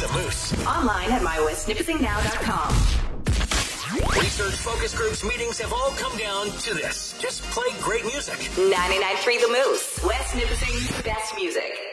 The Moose. Online at mywestnipissingnow.com. Research focus groups meetings have all come down to this. Just play great music. 99.3 The Moose. West Nipissing's best music.